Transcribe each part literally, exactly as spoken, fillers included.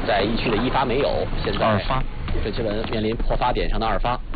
在一区的一发没有，现在二发， 郑钦文面临破发点上的二发。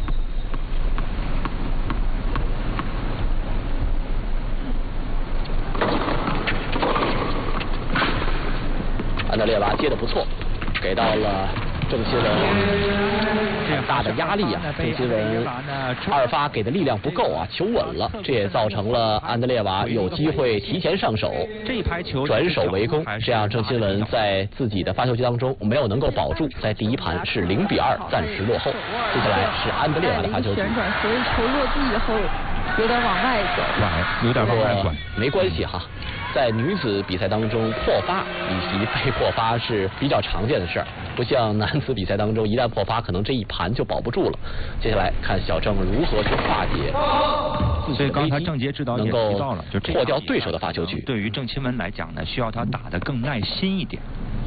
安德烈娃接的不错，给到了郑钦文很大的压力啊！郑钦文二发给的力量不够啊，球稳了，这也造成了安德烈娃有机会提前上手， 这一拍球转手为攻，这样郑钦文在自己的发球局当中没有能够保住，在第一盘是零比二暂时落后。接下来是安德烈娃的发球局， 旋转，所以球落地以后有点往外走， 有点往外转， 没关系哈。在女子比赛当中，破发以及被破发是比较常见的事儿，不像男子比赛当中，一旦破发，可能这一盘就保不住了。接下来看小郑如何去化解自己的危机， 刚才郑杰指导也提到了，就破掉对手的发球局。 对于郑钦文来讲呢，需要他打得更耐心一点。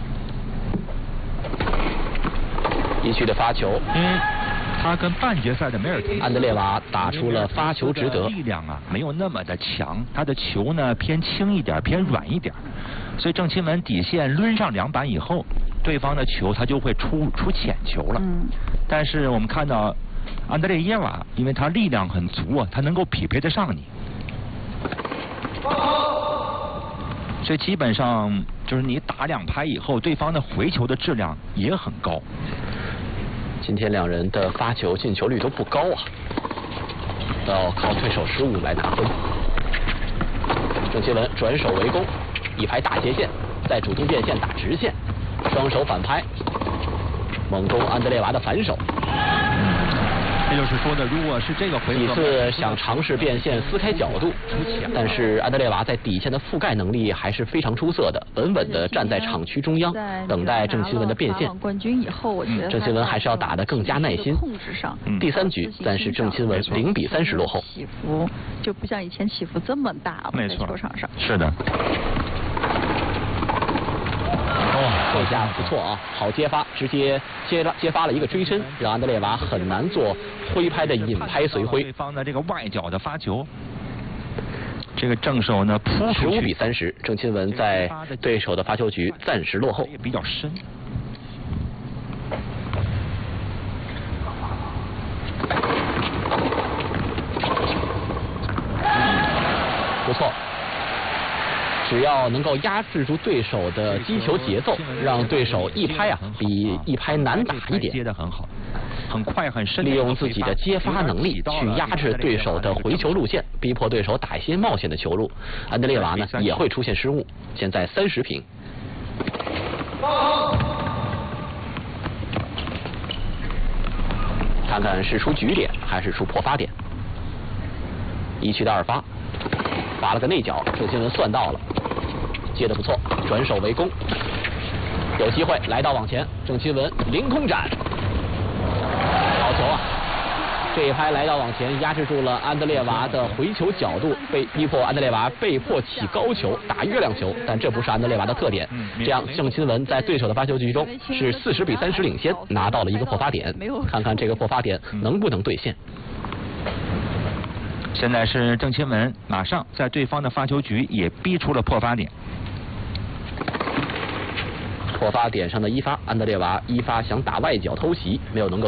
一区的发球， 嗯。他跟半决赛的梅尔滕安德烈娃打出了发球值得， 力量啊没有那么的强，他的球呢偏轻一点，偏软一点，所以郑钦文底线抡上两板以后，对方的球他就会出出浅球了。嗯。但是我们看到安德烈耶娃，因为他力量很足啊，他能够匹配得上你，所以基本上就是你打两拍以后，对方的回球的质量也很高。 今天两人的发球进球率都不高啊，要靠对手失误来拿分。郑钦文转手为攻，一拍大斜线，在主动变线打直线，双手反拍，猛攻安德烈娃的反手。 这就是说的，如果是这个回合， 几次想尝试变线撕开角度，但是安德烈娃在底线的覆盖能力还是非常出色的，稳稳地站在场区中央，等待郑钦文的变线。 冠军以后，我觉得郑钦文还是要打得更加耐心。 控制上， 第三局暂时郑钦文零比三十落后。 起伏就不像以前起伏这么大， 没错， 在球场上是的。 这下不错啊，好接发，直接接了接发了一个追身，让安德烈娃很难做挥拍的引拍随挥。 对方的这个外角的发球，这个正手呢扑出去。 十五比三十，郑钦文在对手的发球局暂时落后， 也比较深。 不错。只要能够压制住对手的击球节奏，让对手一拍啊比一拍难打一点， 接得很好，很快很深， 利用自己的接发能力去压制对手的回球路线，逼迫对手打一些冒险的球路。安德烈娃呢也会出现失误，现在三十平。看看是出局点还是出破发点。一区的二发，发了个内角，郑钦文算到了。接得不错，转手为攻，有机会来到网前，郑钦文凌空斩，好球啊！这一拍来到网前，压制住了安德烈娃的回球角度，被逼迫安德烈娃被迫起高球打月亮球，但这不是安德烈娃的特点。这样，郑钦文在对手的发球局中是四十比三十领先，拿到了一个破发点。看看这个破发点能不能兑现。 现在是郑钦文马上在对方的发球局也逼出了破发点。 破发点上的一发，安德烈娃一发想打外角偷袭，没有能够